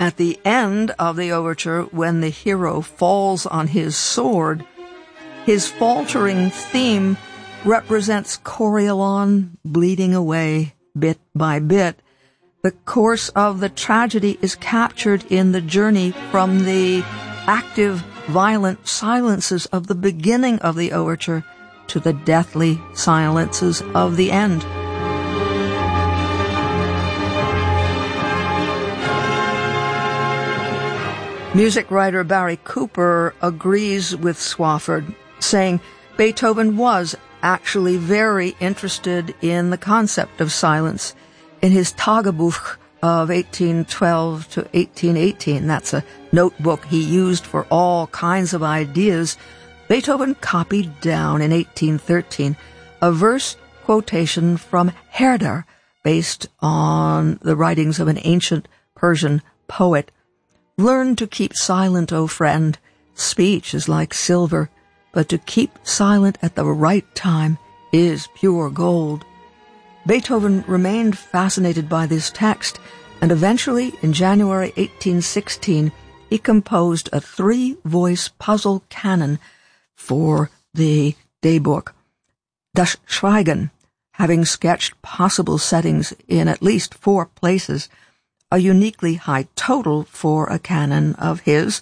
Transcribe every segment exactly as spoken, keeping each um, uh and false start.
At the end of the overture, when the hero falls on his sword, his faltering theme represents Coriolan bleeding away bit by bit. The course of the tragedy is captured in the journey from the active, violent silences of the beginning of the overture to the deathly silences of the end. Music writer Barry Cooper agrees with Swafford, saying Beethoven was actually very interested in the concept of silence. In his Tagebuch of eighteen twelve to eighteen eighteen, that's a notebook he used for all kinds of ideas, Beethoven copied down in eighteen thirteen a verse quotation from Herder based on the writings of an ancient Persian poet. Learn to keep silent, O friend. Speech is like silver, but to keep silent at the right time is pure gold. Beethoven remained fascinated by this text, and eventually, in January eighteen sixteen, he composed a three-voice puzzle canon for the daybook. Das Schweigen, having sketched possible settings in at least four places, a uniquely high total for a canon of his.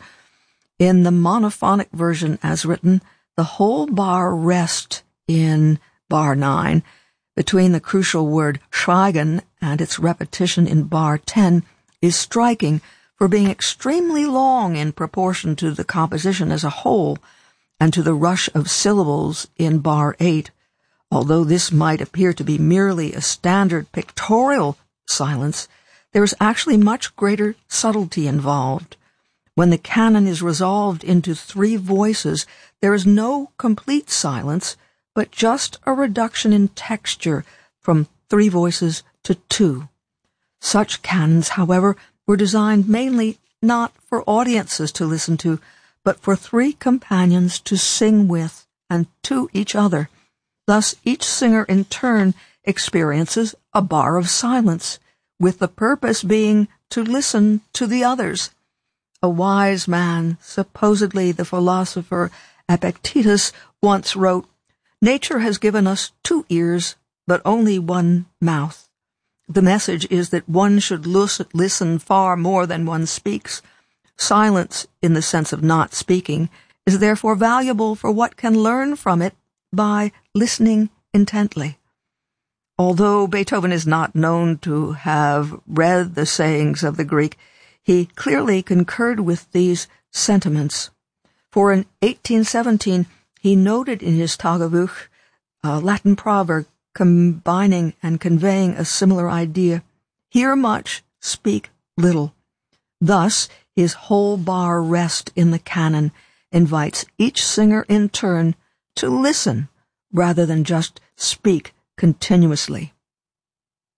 In the monophonic version as written, the whole bar rest in bar nine, between the crucial word schweigen and its repetition in bar ten, is striking for being extremely long in proportion to the composition as a whole and to the rush of syllables in bar eight. Although this might appear to be merely a standard pictorial silence, there is actually much greater subtlety involved. When the canon is resolved into three voices, there is no complete silence, but just a reduction in texture from three voices to two. Such canons, however, were designed mainly not for audiences to listen to, but for three companions to sing with and to each other. Thus, each singer in turn experiences a bar of silence, with the purpose being to listen to the others. A wise man, supposedly the philosopher Epictetus, once wrote, "Nature has given us two ears, but only one mouth. The message is that one should listen far more than one speaks. Silence, in the sense of not speaking, is therefore valuable for what can learn from it by listening intently." Although Beethoven is not known to have read the sayings of the Greek, he clearly concurred with these sentiments. For in eighteen seventeen, he noted in his Tagebuch a Latin proverb combining and conveying a similar idea: hear much, speak little. Thus, his whole bar rest in the canon invites each singer in turn to listen rather than just speak continuously.